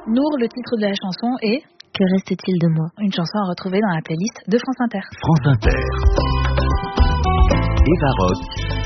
Nour, le titre de la chanson est Que reste-t-il de moi? Une chanson à retrouver dans la playlist de France Inter. France Inter. Eva Rock.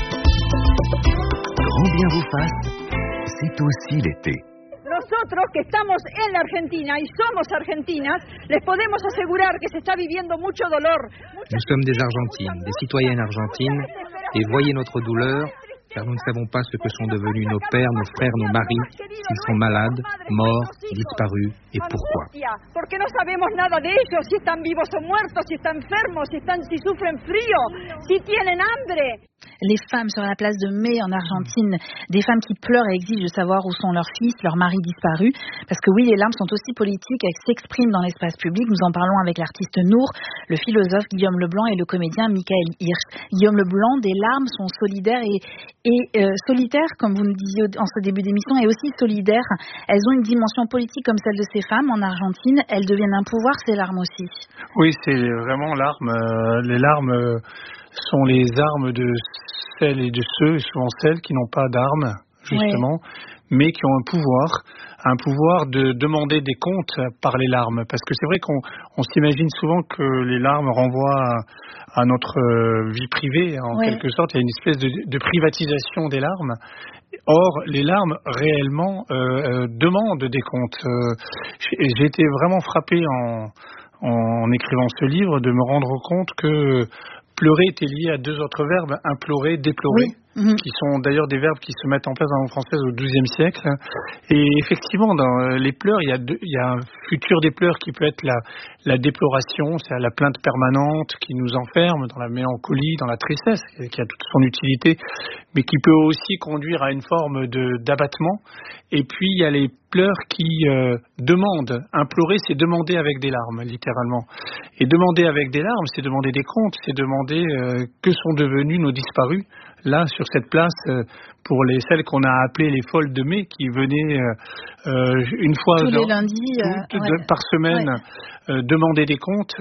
Grand bien vous fasse, c'est aussi l'été. Nosotros que estamos en la Argentina y somos argentinas, les podemos asegurar que se está viviendo mucho dolor. Nous sommes des Argentines, des citoyennes argentines, et voyez notre douleur, car nous ne savons pas ce que sont devenus nos pères, nos frères, nos maris, s'ils sont malades, morts, disparus, et pourquoi. Porque no sabemos nada de ellos, si están vivos o muertos, si están enfermos, si sufren frío, si tienen hambre. Les femmes sur la place de Mai en Argentine, des femmes qui pleurent et exigent de savoir où sont leurs fils, leurs maris disparus. Parce que oui, les larmes sont aussi politiques, elles s'expriment dans l'espace public. Nous en parlons avec l'artiste Nour, le philosophe Guillaume Leblanc et le comédien Michael Hirsch. Guillaume Leblanc, des larmes sont solidaires et solitaires, comme vous nous disiez en ce début d'émission, et aussi solidaires. Elles ont une dimension politique comme celle de ces femmes en Argentine. Elles deviennent un pouvoir, ces larmes aussi. Oui, c'est vraiment l'arme. Les larmes sont les armes de celles et de ceux, et souvent celles qui n'ont pas d'armes, justement, mais qui ont un pouvoir de demander des comptes par les larmes. Parce que c'est vrai qu'on s'imagine souvent que les larmes renvoient à notre vie privée, en quelque sorte. Il y a une espèce de privatisation des larmes. Or, les larmes, réellement, demandent des comptes. J'ai été vraiment frappé en écrivant ce livre de me rendre compte que pleurer était lié à deux autres verbes, implorer, déplorer, qui sont d'ailleurs des verbes qui se mettent en place dans la langue française au XIIe siècle. Et effectivement, dans les pleurs, il y a un futur des pleurs qui peut être la déploration, c'est la plainte permanente qui nous enferme dans la mélancolie, dans la tristesse, qui a toute son utilité, mais qui peut aussi conduire à une forme d'abattement. Et puis, il y a les pleurs qui demandent. Implorer, c'est demander avec des larmes, littéralement. Et demander avec des larmes, c'est demander des comptes, c'est demander que sont devenus nos disparus. Là, sur cette place, pour celles qu'on a appelées les folles de mai, qui venaient une fois tous les lundis, par semaine demander des comptes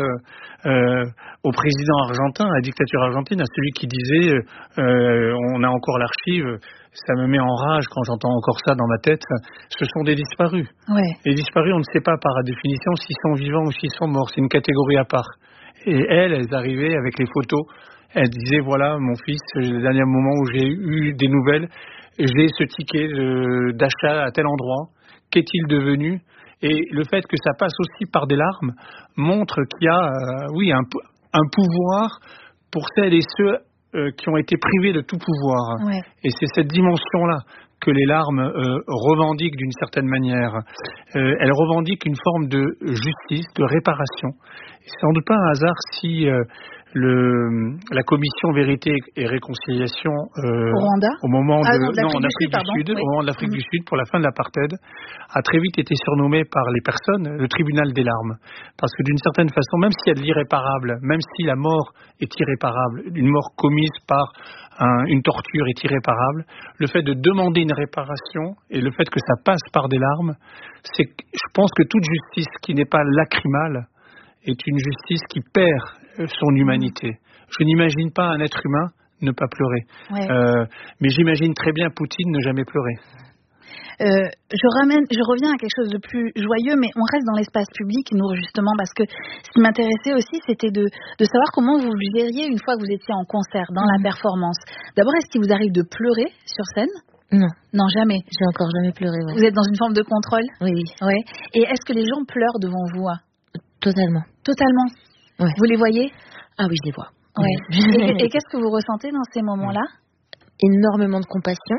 au président argentin, à la dictature argentine, à celui qui disait on a encore l'archive. Ça me met en rage quand j'entends encore ça dans ma tête. Ce sont des disparus. Les disparus, on ne sait pas par définition s'ils sont vivants ou s'ils sont morts. C'est une catégorie à part. Et elles arrivaient avec les photos. Elles disaient, voilà, mon fils, le dernier moment où j'ai eu des nouvelles, j'ai ce ticket d'achat à tel endroit. Qu'est-il devenu? Et le fait que ça passe aussi par des larmes montre qu'il y a, un pouvoir pour celles et ceux qui ont été privés de tout pouvoir. Et c'est cette dimension-là que les larmes revendiquent d'une certaine manière. Elles revendiquent une forme de justice, de réparation. Et c'est sans doute pas un hasard si la commission Vérité et Réconciliation au Rwanda, au moment en Afrique du Sud, au moment de l'Afrique du Sud pour la fin de l'apartheid, a très vite été surnommée par les personnes le tribunal des larmes, parce que d'une certaine façon, même s'il y a de l'irréparable, même si la mort est irréparable, une mort commise par une torture est irréparable, le fait de demander une réparation et le fait que ça passe par des larmes, je pense que toute justice qui n'est pas lacrymale est une justice qui perd son humanité. Je n'imagine pas un être humain ne pas pleurer. Mais j'imagine très bien Poutine ne jamais pleurer. Je reviens à quelque chose de plus joyeux, mais on reste dans l'espace public, nous, justement, parce que ce qui m'intéressait aussi, c'était de savoir comment vous gériez une fois que vous étiez en concert, dans la performance. D'abord, est-ce qu'il vous arrive de pleurer sur scène? Non, jamais. J'ai encore jamais pleuré. Vous êtes dans une forme de contrôle? Oui. Et est-ce que les gens pleurent devant vous? Totalement. Vous les voyez? Ah oui, je les vois. Et qu'est-ce que vous ressentez dans ces moments-là? Énormément de compassion.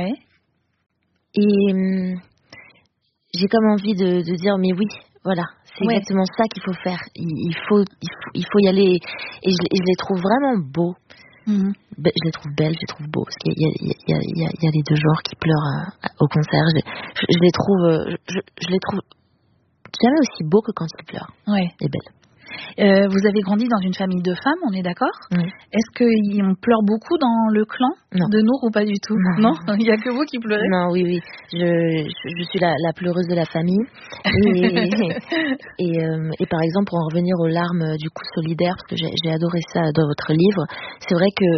Et j'ai comme envie de dire, mais oui, voilà, c'est exactement ça qu'il faut faire. Il faut y aller. Et je les trouve vraiment beaux. Je les trouve belles, je les trouve beaux. Parce qu'il y a les deux genres qui pleurent au concert. Je les trouve jamais aussi beaux que quand ils pleurent. Et belles. Vous avez grandi dans une famille de femmes, on est d'accord? Est-ce qu'on pleure beaucoup dans le clan de Nour ou pas du tout? Non. Il n'y a que vous qui pleurez? Non, oui. Je suis la pleureuse de la famille. Et par exemple, pour en revenir aux larmes du coup solidaires, parce que j'ai adoré ça dans votre livre, c'est vrai que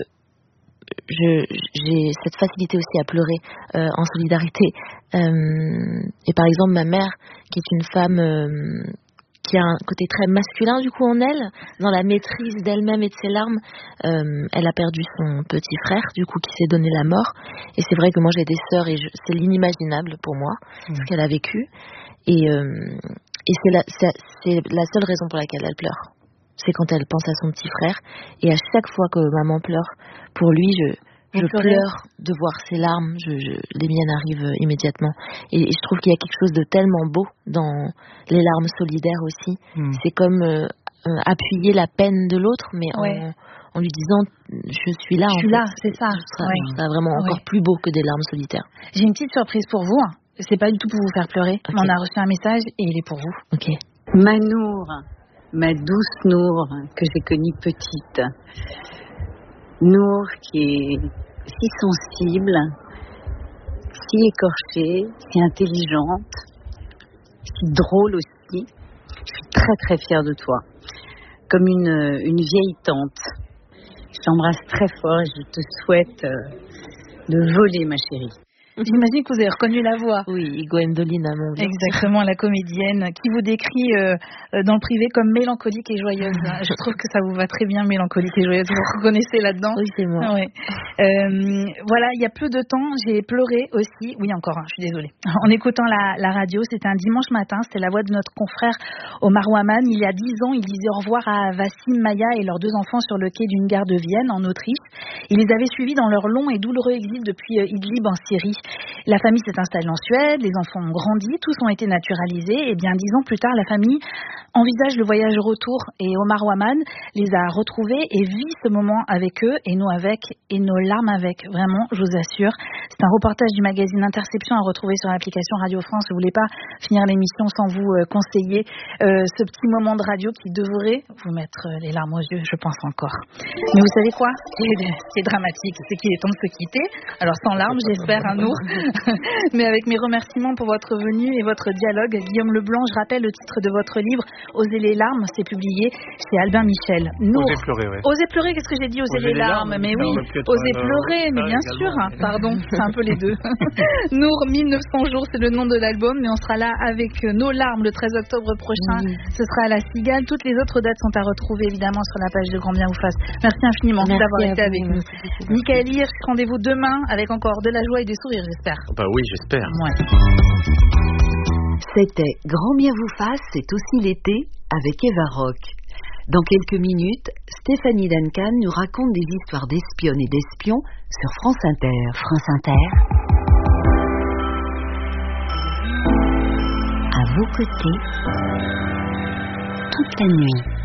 j'ai cette facilité aussi à pleurer en solidarité. Et par exemple, ma mère, qui est une femme qui a un côté très masculin du coup en elle, dans la maîtrise d'elle-même et de ses larmes. Elle a perdu son petit frère du coup qui s'est donné la mort, et c'est vrai que moi j'ai des sœurs et c'est l'inimaginable pour moi ce qu'elle a vécu, et c'est la seule raison pour laquelle elle pleure, c'est quand elle pense à son petit frère, et à chaque fois que maman pleure pour lui, je pleure de voir ses larmes, les miennes arrivent immédiatement. Et je trouve qu'il y a quelque chose de tellement beau dans les larmes solidaires aussi. C'est comme appuyer la peine de l'autre, mais en lui disant je suis là. Je suis là, c'est ça. C'est vraiment encore plus beau que des larmes solitaires. J'ai une petite surprise pour vous. C'est pas du tout pour vous faire pleurer. Okay. On a reçu un message et il est pour vous. Ok. Ma Nour, ma douce Nour que j'ai connue petite. Nour qui est si sensible, si écorchée, si intelligente, si drôle aussi. Je suis très très fière de toi, comme une vieille tante. Je t'embrasse très fort et je te souhaite de voler, ma chérie. J'imagine que vous avez reconnu la voix. Oui, Gwendoline Amon. Exactement, la comédienne qui vous décrit dans le privé comme mélancolique et joyeuse. Je trouve que ça vous va très bien, mélancolique et joyeuse. Vous vous reconnaissez là-dedans? Oui, c'est moi. Ouais. Voilà, il y a peu de temps, j'ai pleuré aussi. Oui, encore, je suis désolée. En écoutant la radio, c'était un dimanche matin. C'était la voix de notre confrère Omar Ouaman. Il y a 10 ans, il disait au revoir à Vassim, Maya et leurs 2 enfants sur le quai d'une gare de Vienne, en Autriche. Il les avait suivis dans leur long et douloureux exil depuis Idlib, en Syrie. La famille s'est installée en Suède, les enfants ont grandi, tous ont été naturalisés, et bien 10 ans plus tard, la famille envisage le voyage retour, et Omar Ouaman les a retrouvés et vit ce moment avec eux, et nous avec, et nos larmes avec. Vraiment, je vous assure. C'est un reportage du magazine Interception à retrouver sur l'application Radio France. Je ne voulais pas finir l'émission sans vous conseiller ce petit moment de radio qui devrait vous mettre les larmes aux yeux, je pense encore. Mais vous savez quoi? Ce qui est dramatique, c'est qu'il est temps de se quitter. Alors sans larmes, j'espère, un Nour. Mais avec mes remerciements pour votre venue et votre dialogue. Guillaume Leblanc, je rappelle le titre de votre livre, Oser les larmes, c'est publié chez Albin Michel. Nour, Oser pleurer, oui. Oser pleurer, qu'est-ce que j'ai dit? Oser les larmes, mais oui. Oser pleurer, mais bien sûr. Pardon, c'est un peu les deux. Nour, 1900 jours, c'est le nom de l'album, mais on sera là avec nos larmes le 13 octobre prochain. Ce sera à la Cigale. Toutes les autres dates sont à retrouver évidemment sur la page de Grand Bien vous fasse. Merci infiniment d'avoir été avec nous. Michael Hirsch, rendez-vous demain avec encore de la joie et des sourires, j'espère. Bah oui, j'espère. Ouais. C'était Grand Bien vous fasse, c'est aussi l'été avec Eva Rock. Dans quelques minutes, Stéphanie Duncan nous raconte des histoires d'espionnes et d'espions sur France Inter. France Inter. À vos côtés, toute la nuit.